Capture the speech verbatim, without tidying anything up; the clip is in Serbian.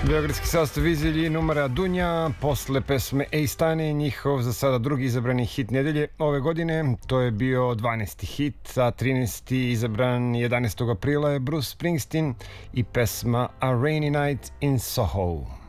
Beogradski sastav Vizilji numera Dunja posle pesme Ej stani, njihov za sada drugi izabrani hit nedelje ove godine. To je bio dvanaesti hit, a trinaesti izabran jedanaestog aprila je Bruce Springsteen i pesma A Rainy Night in Soho.